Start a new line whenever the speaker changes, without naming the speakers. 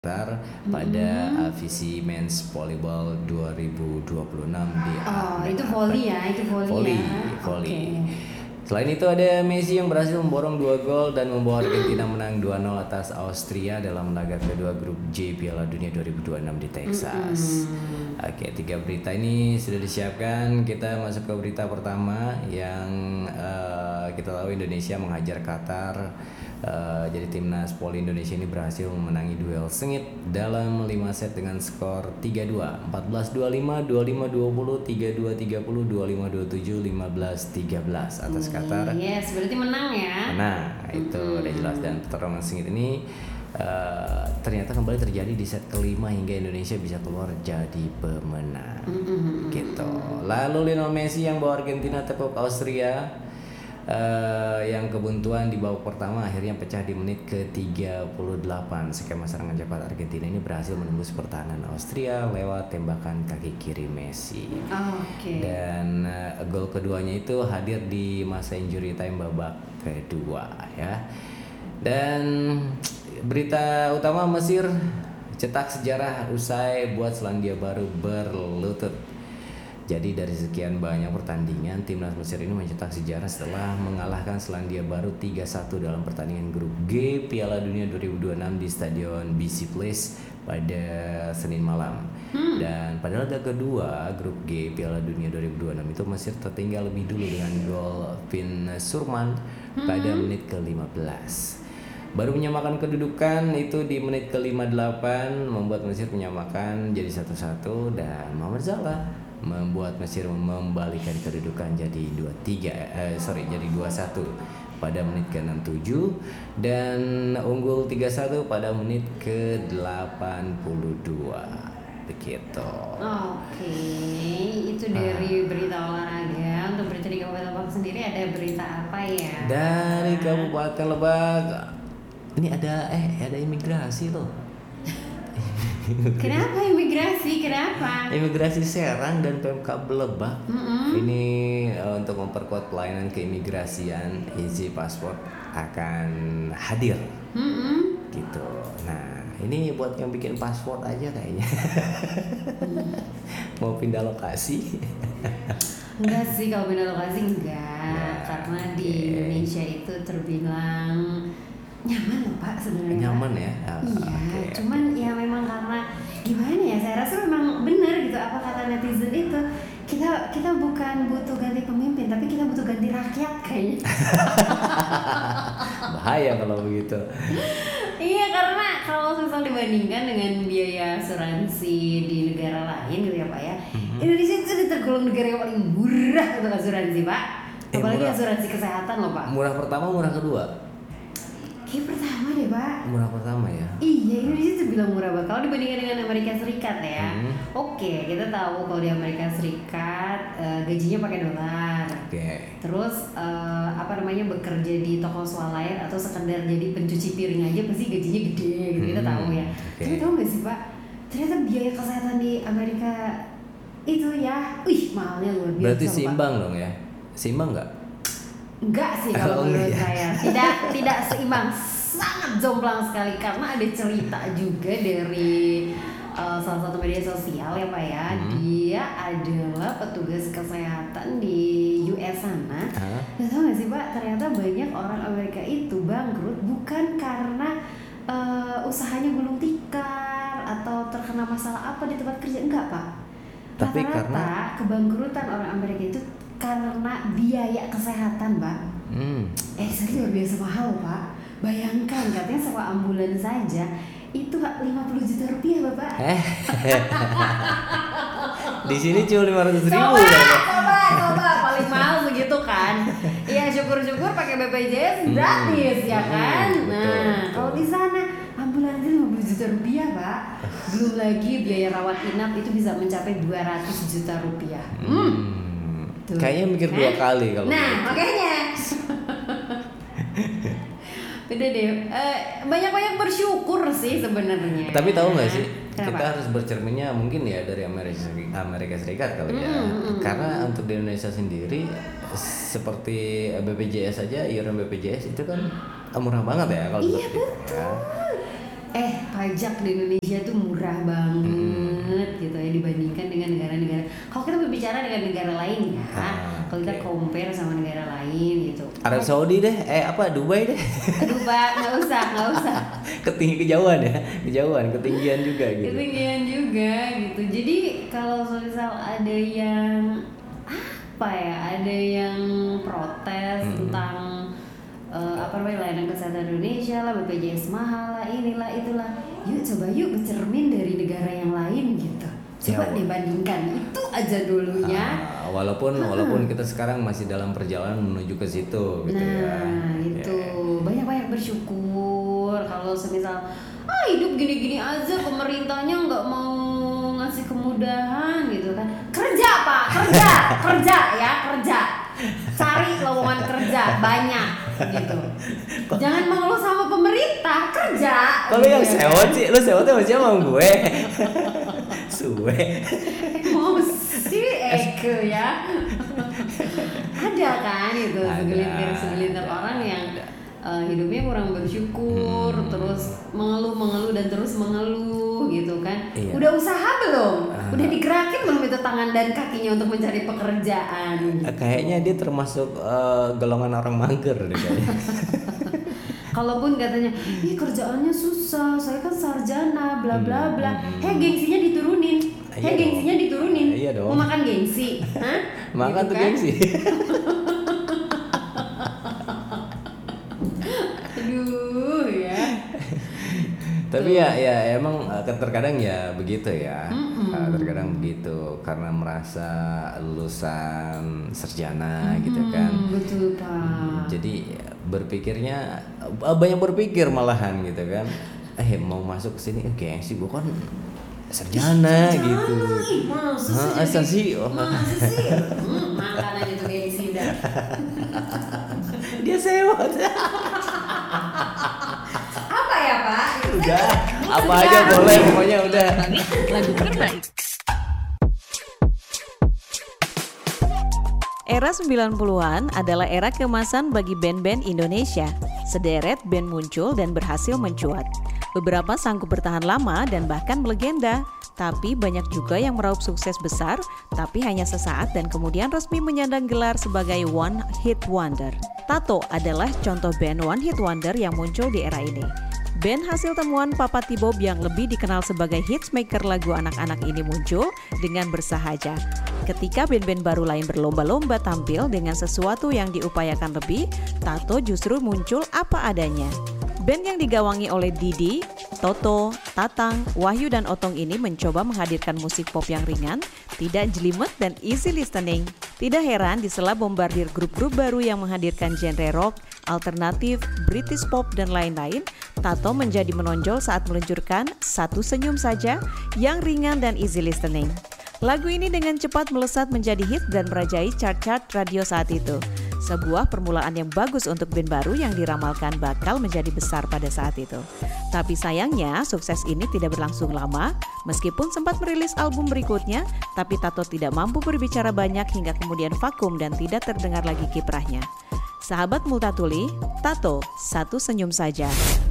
pada visi Men's Volleyball 2026 di
itu volley ya,
volley.
Okay.
Selain itu ada Messi yang berhasil memborong 2 gol dan membawa Argentina menang 2-0 atas Austria dalam laga kedua grup J Piala Dunia 2026 di Texas. Oke, 3 berita ini sudah disiapkan. Kita masuk ke berita pertama yang kita tahu Indonesia menghajar Qatar. Jadi timnas voli Indonesia ini berhasil memenangi duel sengit dalam 5 set dengan skor 3-2, 14-25, 25-20, 3-2, 30, 25-27, 15-13 atas Qatar.
Yes, berarti menang ya.
Menang, itu udah jelas. Dan pertarungan sengit ini ternyata kembali terjadi di set kelima hingga Indonesia bisa keluar jadi pemenang. Gitu. Lalu Lionel Messi yang bawa Argentina tepuk Austria. Yang kebuntuan di babak pertama akhirnya pecah di menit ke-38. Skema serangan cepat Argentina ini berhasil menembus pertahanan Austria lewat tembakan kaki kiri Messi. Dan gol keduanya itu hadir di masa injury time babak kedua ya. Dan berita utama, Mesir cetak sejarah usai buat Selandia Baru berlutut. Jadi dari sekian banyak pertandingan, timnas Mesir ini mencetak sejarah setelah mengalahkan Selandia Baru 3-1 dalam pertandingan grup G Piala Dunia 2026 di Stadion BC Place pada Senin malam. Dan pada laga kedua grup G Piala Dunia 2026 itu Mesir tertinggal lebih dulu dengan gol Vin Surman pada menit ke-15. Baru menyamakan kedudukan itu di menit ke-58, membuat Mesir menyamakan jadi 1-1, dan Mohamed Salah membuat Mesir membalikan kedudukan jadi 2-1 pada menit ke-67 dan unggul 3-1 pada menit ke-82. Begitu.
Oke, itu dari berita olahraga. Untuk berita di Kabupaten Lebak sendiri ada berita apa ya?
Dari Kabupaten Lebak ini ada imigrasi loh.
Kenapa imigrasi? Kenapa?
Imigrasi Serang dan Pemkab Lebak ini untuk memperkuat pelayanan keimigrasian, izin paspor akan hadir. Gitu. Nah, ini buat yang bikin paspor aja kayaknya. Mau pindah lokasi?
Enggak sih, kalau pindah lokasi enggak, karena di Indonesia itu terbilang nyaman loh Pak sebenarnya.
Nyaman ya?
Iya, cuman ya memang karena gimana ya, saya rasa memang benar gitu apa kata netizen itu, kita bukan butuh ganti pemimpin, tapi kita butuh ganti rakyat kayaknya.
Bahaya kalau begitu.
Iya, karena kalau misal dibandingkan dengan biaya asuransi di negara lain gitu ya Pak ya, Indonesia itu tergolong negara yang paling murah untuk asuransi Pak. Apalagi asuransi kesehatan loh Pak.
Murah pertama, murah kedua?
Kayak pertama deh Pak.
Murah pertama ya?
Iya, Indonesia terbilang murah Pak. Kalau dibandingkan dengan Amerika Serikat ya. Oke, kita tahu kalau di Amerika Serikat gajinya pakai dolar. Terus bekerja di toko swalayan atau sekedar jadi pencuci piring aja pasti gajinya gede gitu, kita tahu ya. Tapi tahu nggak sih Pak, ternyata biaya kesehatan di Amerika itu ya, mahalnya luar biasa.
Berarti seimbang dong ya? Seimbang nggak?
Enggak sih kalau menurut saya. Tidak seimbang, sangat jomplang sekali, karena ada cerita juga dari salah satu media sosial ya Pak ya. Dia adalah petugas kesehatan di US sana. Dan tahu nggak sih Pak, ternyata banyak orang Amerika itu bangkrut bukan karena usahanya gulung tikar atau terkena masalah apa di tempat kerja, enggak Pak.
Tapi
Rata-rata
karena
kebangkrutan orang Amerika itu karena biaya kesehatan Pak. Serius luar biasa mahal Pak. Bayangkan, katanya sewa ambulan saja itu 50 juta rupiah Bapak.
Di sini cuma 500 ribu.
Coba paling mahal segitu kan. Iya, syukur-syukur pakai BPJS gratis ya kan. Nah, kalau di sana ambulan itu 50 juta rupiah Pak. Belum lagi biaya rawat inap itu bisa mencapai 200 juta rupiah.
Kayaknya mikir 2 kali kalau.
Nah, makanya. Beda deh. Banyak-banyak bersyukur sih sebenarnya.
Tapi tahu nggak sih,
Kenapa?
kita harus bercerminnya mungkin ya dari Amerika Serikat kali ya. Karena untuk di Indonesia sendiri seperti BPJS saja, iuran BPJS itu kan murah banget ya kalau
Iya,
seperti itu ya.
pajak di Indonesia tuh murah banget gitu ya dibandingkan dengan negara-negara. Kalau kita berbicara dengan negara lain ya, kalau kita compare sama negara lain gitu.
Arab Saudi deh, Dubai deh.
Dubai nggak usah.
Ketinggian juga gitu.
Ketinggian juga gitu. Jadi kalau misal ada yang ada yang protes tentang layanan kesehatan Indonesia lah, BPJS mahal lah, inilah itulah. Yuk bercermin dari negara yang lain gitu. Coba dibandingkan itu aja dulunya.
Walaupun kita sekarang masih dalam perjalanan menuju ke situ gitu ya.
Itu banyak bersyukur kalau semisal hidup gini-gini aja pemerintahnya nggak mau ngasih kemudahan gitu kan. Kerja Pak, kerja, cari lowongan kerja banyak gitu. Jangan mengeluh sama pemerintah, kerja.
Kalau yang sewot sih, lu sewotnya masih sama gue. Suwe.
Emosi Eke ya. Ada kan itu segelintir orang yang hidupnya kurang bersyukur, terus mengeluh dan terus mengeluh gitu kan.
Iya.
Udah usaha belum? Udah digerakin belum itu tangan dan kakinya untuk mencari pekerjaan?
Kayaknya dia termasuk golongan orang mager deh kayaknya.
Kalaupun katanya, kerjaannya susah, saya kan sarjana, bla bla bla. Gengsinya diturunin. Gengsinya diturunin.
Iya dong.
Mau makan gengsi,
Makan
gitu
tuh
kan?
gengsi.
Aduh ya.
Tapi ya emang terkadang ya begitu ya. Terkadang begitu karena merasa lulusan sarjana gitu kan.
Betul Pak.
Jadi banyak berpikir malahan gitu kan. Mau masuk ke sini gengsi gue kan sarjana gitu. Masa sih?
Makan aja tuh gengsi dah.
Dia sewot.
Apa ya Pak?
Udah, apa aja boleh pokoknya udah.
Lagu terbaik. Era 90-an adalah era keemasan bagi band-band Indonesia. Sederet band muncul dan berhasil mencuat. Beberapa sanggup bertahan lama dan bahkan melegenda. Tapi banyak juga yang meraup sukses besar, tapi hanya sesaat dan kemudian resmi menyandang gelar sebagai One Hit Wonder. Tato adalah contoh band One Hit Wonder yang muncul di era ini. Band hasil temuan Papa T-Bob yang lebih dikenal sebagai hitsmaker lagu anak-anak ini muncul dengan bersahaja. Ketika band-band baru lain berlomba-lomba tampil dengan sesuatu yang diupayakan lebih, Tato justru muncul apa adanya. Band yang digawangi oleh Didi, Toto, Tatang, Wahyu dan Otong ini mencoba menghadirkan musik pop yang ringan, tidak jelimet dan easy listening. Tidak heran di sela bombardir grup-grup baru yang menghadirkan genre rock, alternatif, British pop dan lain-lain, Tato menjadi menonjol saat meluncurkan Satu Senyum Saja yang ringan dan easy listening. Lagu ini dengan cepat melesat menjadi hit dan merajai chart-chart radio saat itu. Sebuah permulaan yang bagus untuk band baru yang diramalkan bakal menjadi besar pada saat itu. Tapi sayangnya sukses ini tidak berlangsung lama, meskipun sempat merilis album berikutnya, tapi Tato tidak mampu berbicara banyak hingga kemudian vakum dan tidak terdengar lagi kiprahnya. Sahabat Multatuli, Tato, Satu Senyum Saja.